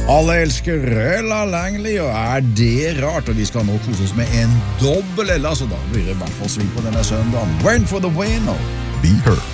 Alle elsker Ella Langley, og det rart? Og vi skal nå kose oss med en dobbel Ella, så da blir det i hvert fall sving på denne søndagen. Went for the win, og Be Her.